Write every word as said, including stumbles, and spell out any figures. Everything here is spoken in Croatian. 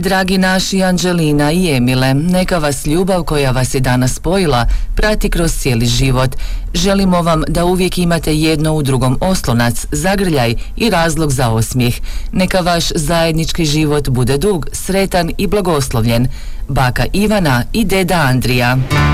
Dragi naši Anđelina i Emile, neka vas ljubav koja vas je danas spojila prati kroz cijeli život. Želimo vam da uvijek imate jedno u drugom oslonac, zagrljaj i razlog za osmijeh. Neka vaš zajednički život bude dug, sretan i blagoslovljen. Baka Ivana i deda Andrija.